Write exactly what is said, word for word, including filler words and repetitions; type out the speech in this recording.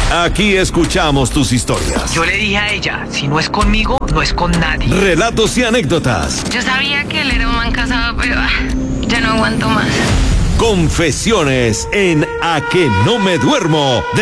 Aquí escuchamos tus historias. Yo le dije a ella, si no es conmigo, no es con nadie. Relatos y anécdotas. Yo sabía que él era un man casado, pero ah, ya no aguanto más. Confesiones en A que no me duermo.